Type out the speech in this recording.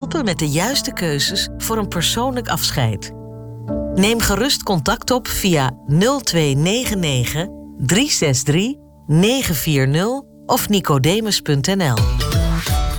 helpen met de juiste keuzes voor een persoonlijk afscheid. Neem gerust contact op via 0299 363 940 of nicodemus.nl.